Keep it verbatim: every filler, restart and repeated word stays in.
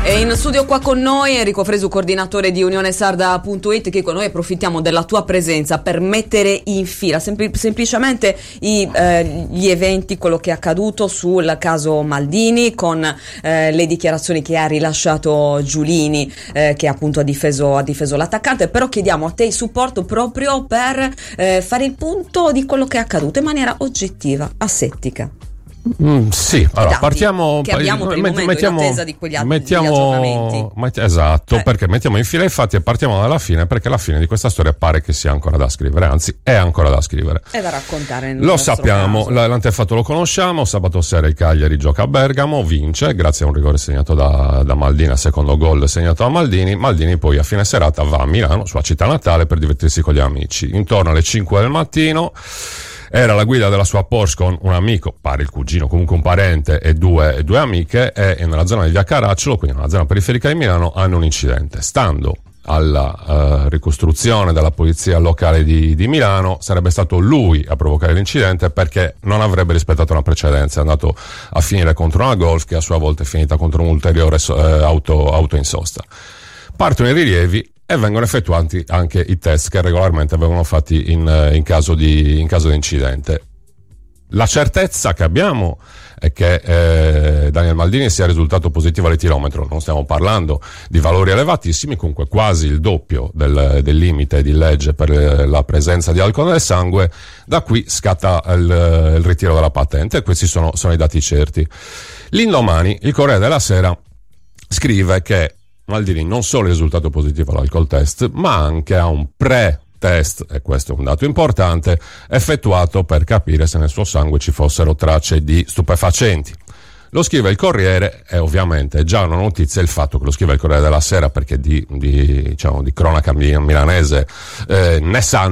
E in studio qua con noi Enrico Fresu, coordinatore di unione sarda punto it, che con noi approfittiamo della tua presenza per mettere in fila sempl- semplicemente i, eh, gli eventi, quello che è accaduto sul caso Maldini, con eh, le dichiarazioni che ha rilasciato Giulini, eh, che appunto ha difeso, ha difeso l'attaccante. Però chiediamo a te il supporto proprio per eh, fare il punto di quello che è accaduto in maniera oggettiva, asettica. Mm, sì, allora partiamo che abbiamo per il met- momento mettiamo, in attesa di quegli, mettiamo, degli aggiornamenti. Met- esatto, eh. perché mettiamo in fila i fatti e partiamo dalla fine, perché la fine di questa storia pare che sia ancora da scrivere, anzi è ancora da scrivere. È da raccontare. Lo sappiamo, caso. L'antefatto lo conosciamo. Sabato sera il Cagliari gioca a Bergamo, vince grazie a un rigore segnato da, da Maldini, a secondo gol segnato da Maldini. Maldini poi a fine serata va a Milano, sua città natale, per divertirsi con gli amici. Intorno alle cinque del mattino era alla guida della sua Porsche con un amico, pare il cugino, comunque un parente, e due, e due amiche, e nella zona di Via Caracciolo, quindi nella zona periferica di Milano, hanno un incidente. Stando alla uh, ricostruzione della polizia locale di, di Milano, sarebbe stato lui a provocare l'incidente, perché non avrebbe rispettato una precedenza, è andato a finire contro una Golf che a sua volta è finita contro un'ulteriore uh, auto, auto in sosta. Partono i rilievi e vengono effettuati anche i test che regolarmente vengono fatti in, in caso di in caso di incidente. La certezza che abbiamo è che eh, Daniel Maldini sia risultato positivo all'etilometro. Non stiamo parlando di valori elevatissimi, comunque quasi il doppio del, del limite di legge per la presenza di alcol nel sangue. Da qui scatta il, il ritiro della patente, e questi sono, sono i dati certi. L'indomani il Corriere della Sera scrive che Maldini non solo è risultato positivo all'alcol test, ma anche ha un pre-test, e questo è un dato importante, effettuato per capire se nel suo sangue ci fossero tracce di stupefacenti. Lo scrive il Corriere, e ovviamente è già una notizia il fatto che lo scrive il Corriere della Sera, perché di, di, diciamo, di cronaca milanese eh, ne sanno